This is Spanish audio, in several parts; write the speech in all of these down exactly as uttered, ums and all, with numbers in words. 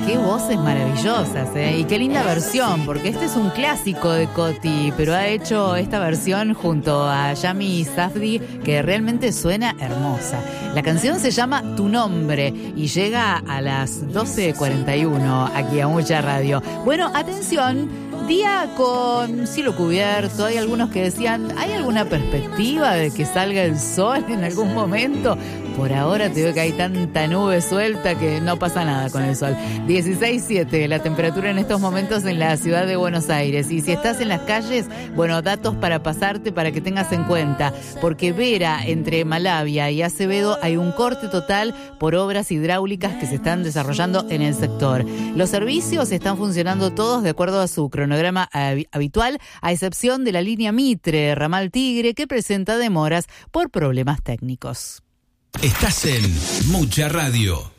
qué voces maravillosas, ¿eh? Y qué linda versión, porque este es un clásico de Coti, pero ha hecho esta versión junto a Yami Safdie, que realmente suena hermosa. La canción se llama Tu Nombre y llega a las doce cuarenta y uno aquí a Mucha Radio. Bueno, atención, día con cielo cubierto. Hay algunos que decían, ¿hay alguna perspectiva de que salga el sol en algún momento? Por ahora te veo que hay tanta nube suelta que no pasa nada con el sol. dieciséis siete la temperatura en estos momentos en la ciudad de Buenos Aires. Y si estás en las calles, bueno, datos para pasarte para que tengas en cuenta. Porque Vera, entre Malavia y Acevedo, hay un corte total por obras hidráulicas que se están desarrollando en el sector. Los servicios están funcionando todos de acuerdo a su cronograma habitual, a excepción de la línea Mitre, Ramal Tigre, que presenta demoras por problemas técnicos. Estás en Mucha Radio.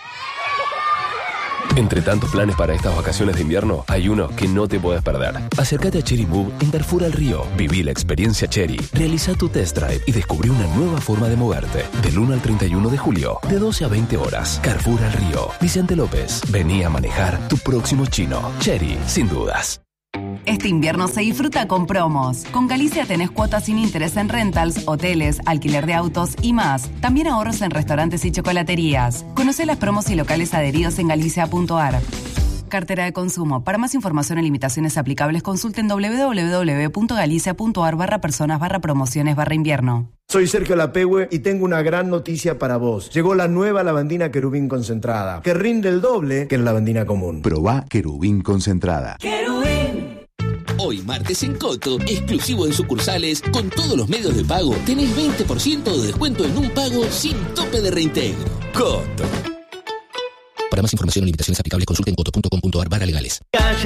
Entre tantos planes para estas vacaciones de invierno, hay uno que no te podés perder. Acércate a Cherry Move en Carrefour al Río. Viví la experiencia Cherry. Realiza tu test drive y descubrí una nueva forma de moverte. Del uno al treinta y uno de julio, de doce a veinte horas. Carrefour al Río. Vicente López. Vení a manejar tu próximo chino. Cherry, sin dudas. Este invierno se disfruta con promos. Con Galicia tenés cuotas sin interés en rentals, hoteles, alquiler de autos y más. También ahorros en restaurantes y chocolaterías. Conocé las promos y locales adheridos en galicia punto a r. Cartera de consumo. Para más información y limitaciones aplicables, consulten doble u doble u doble u punto galicia punto a r barra personas barra promociones barra invierno. Soy Sergio Lapehue y tengo una gran noticia para vos. Llegó la nueva lavandina Querubín concentrada, que rinde el doble que la lavandina común. Probá Querubín concentrada. ¡Querubín! Hoy martes en Coto, exclusivo en sucursales, con todos los medios de pago, tenés veinte por ciento de descuento en un pago sin tope de reintegro. Coto. Para más información o limitaciones aplicables, consulten coto punto com punto a r barra legales. Calle